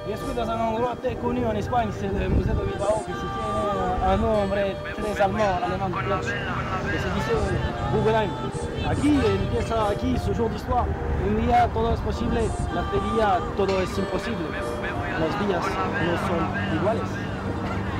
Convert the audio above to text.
Je suis dans un endroit très connu en Espagne, c'est le musée de Bilbao, qui se tient un nombre très allemand de places, que se dice Guggenheim. Aquí, ce jour d'histoire, un día todo es posible, la día todo es imposible. Los días no son iguales.